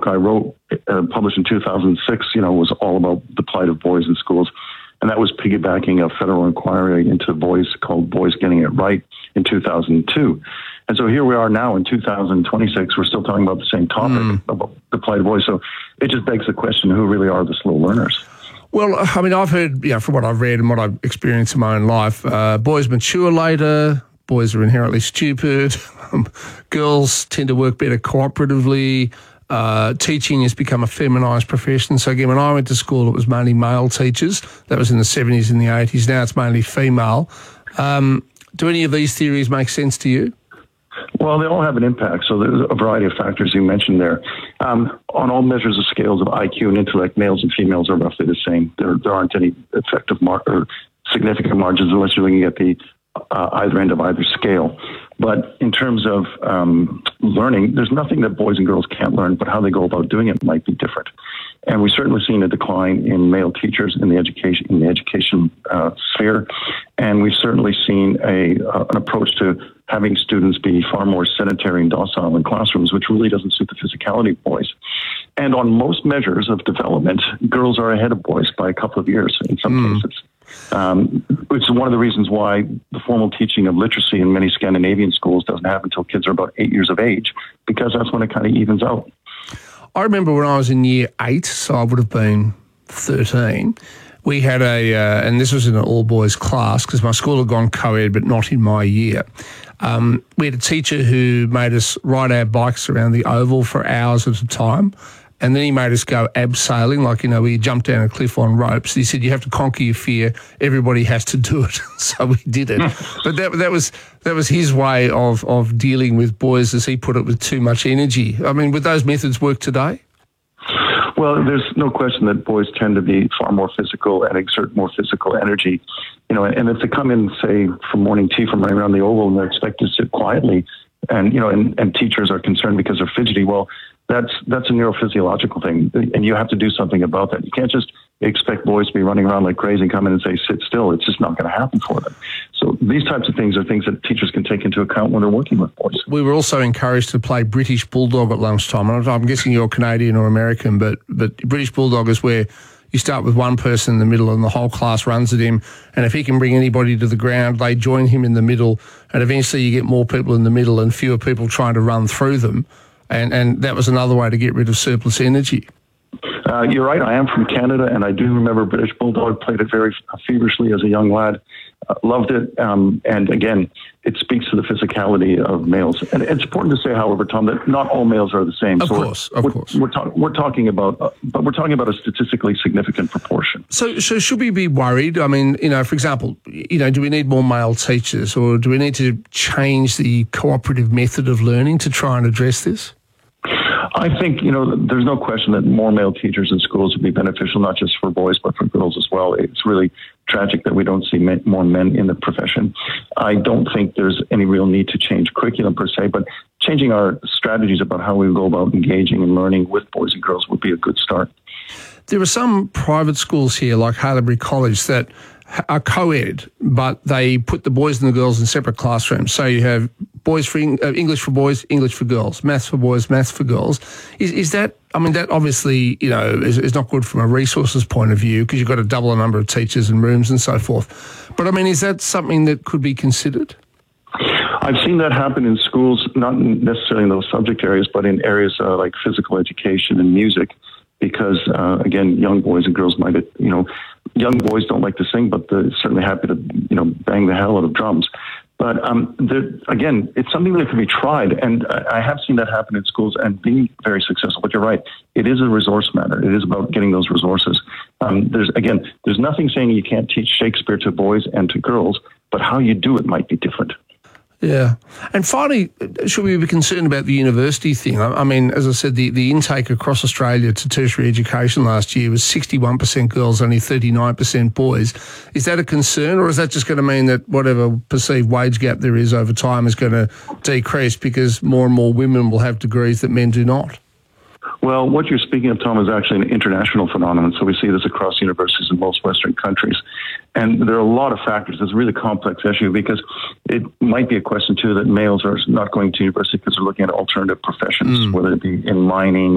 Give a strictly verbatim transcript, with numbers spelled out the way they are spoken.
I wrote, uh, published in two thousand six, you know, was all about the plight of boys in schools. And that was piggybacking a federal inquiry into boys called Boys Getting It Right in two thousand two. And so here we are now in two thousand twenty-six, we're still talking about the same topic, mm. about the plight of boys. So it just begs the question, who really are the slow learners? Well, I mean, I've heard, you know, from what I've read and what I've experienced in my own life, uh, boys mature later, boys are inherently stupid, girls tend to work better cooperatively, uh, teaching has become a feminised profession. So again, when I went to school, it was mainly male teachers. That was in the seventies and the eighties. Now it's mainly female. Um, do any of these theories make sense to you? Well, they all have an impact. So there's a variety of factors you mentioned there. Um, on all measures of scales of I Q and intellect, males and females are roughly the same. There, there aren't any effective mar- or significant margins unless you're looking at the uh, either end of either scale. But in terms of um, learning, there's nothing that boys and girls can't learn, but how they go about doing it might be different. And we've certainly seen a decline in male teachers in the education in the education uh, sphere, and we've certainly seen a uh, an approach to having students be far more sedentary and docile in classrooms, which really doesn't suit the physicality of boys. And on most measures of development, girls are ahead of boys by a couple of years in some mm. cases. Um, which is one of the reasons why the formal teaching of literacy in many Scandinavian schools doesn't happen until kids are about eight years of age, because that's when it kind of evens out. I remember when I was in year eight, so I would have been thirteen, we had a, uh, and this was in an all-boys class, because my school had gone co-ed, but not in my year. Um, we had a teacher who made us ride our bikes around the oval for hours at a time. And then he made us go abseiling, like, you know, we jumped down a cliff on ropes. He said, you have to conquer your fear. Everybody has to do it. So we did it. But that that was that was his way of, of dealing with boys, as he put it, with too much energy. I mean, would those methods work today? Well, there's no question that boys tend to be far more physical and exert more physical energy. You know, and if they come in, say, from morning tea, from running around the oval, and they're expected to sit quietly, and, you know, and, and teachers are concerned because they're fidgety, well, That's that's a neurophysiological thing, and you have to do something about that. You can't just expect boys to be running around like crazy and come in and say, sit still. It's just not going to happen for them. So these types of things are things that teachers can take into account when they're working with boys. We were also encouraged to play British Bulldog at lunchtime. I'm guessing you're Canadian or American, but, but British Bulldog is where you start with one person in the middle and the whole class runs at him. And if he can bring anybody to the ground, they join him in the middle. And eventually you get more people in the middle and fewer people trying to run through them. And and that was another way to get rid of surplus energy. Uh, you're right. I am from Canada, and I do remember British Bulldog. Played it very feverishly as a young lad. Uh, loved it. Um, and again, it speaks to the physicality of males. And it's important to say, however, Tom, that not all males are the same. Of so course, we're, of we're, course. We're, talk, we're talking about, uh, but we're talking about a statistically significant proportion. So, so should we be worried? I mean, you know, for example, you know, do we need more male teachers, or do we need to change the cooperative method of learning to try and address this? I think, you know, there's no question that more male teachers in schools would be beneficial, not just for boys, but for girls as well. It's really tragic that we don't see men, more men in the profession. I don't think there's any real need to change curriculum per se, but changing our strategies about how we go about engaging and learning with boys and girls would be a good start. There are some private schools here, like Haileybury College, that are co-ed, but they put the boys and the girls in separate classrooms. So you have boys for uh, English for boys, English for girls, maths for boys, maths for girls. Is is that, I mean, that obviously, you know, is, is not good from a resources point of view, because you've got to double the number of teachers and rooms and so forth. But I mean, is that something that could be considered? I've seen that happen in schools, not necessarily in those subject areas, but in areas uh, like physical education and music, because, uh, again, young boys and girls might, you know, young boys don't like to sing, but they're certainly happy to, you know, bang the hell out of drums. But um, again, it's something that can be tried, and I have seen that happen in schools and be very successful. But you're right, it is a resource matter. It is about getting those resources. Um, there's again, there's nothing saying you can't teach Shakespeare to boys and to girls, but how you do it might be different. Yeah. And finally, should we be concerned about the university thing? I, I mean, as I said, the, the intake across Australia to tertiary education last year was sixty-one percent girls, only thirty-nine percent boys. Is that a concern, or is that just going to mean that whatever perceived wage gap there is over time is going to decrease because more and more women will have degrees that men do not? Well, what you're speaking of, Tom, is actually an international phenomenon. So we see this across universities in most Western countries. And there are a lot of factors. It's a really complex issue, because it might be a question, too, that males are not going to university because they're looking at alternative professions, mm. whether it be in mining